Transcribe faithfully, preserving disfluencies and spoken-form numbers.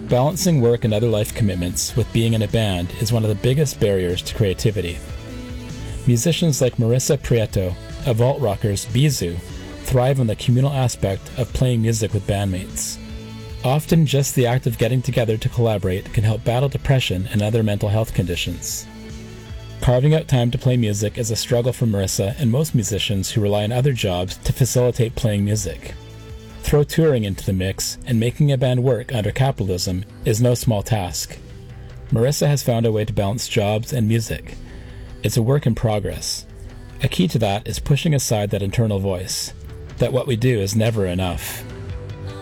Balancing work and other life commitments with being in a band is one of the biggest barriers to creativity. Musicians like Marissa Prieto of alt rockers Bizu thrive on the communal aspect of playing music with bandmates. Often just the act of getting together to collaborate can help battle depression and other mental health conditions. Carving out time to play music is a struggle for Marissa and most musicians who rely on other jobs to facilitate playing music. Throw touring into the mix, and making a band work under capitalism is no small task. Marissa has found a way to balance jobs and music. It's a work in progress. A key to that is pushing aside that internal voice, that what we do is never enough.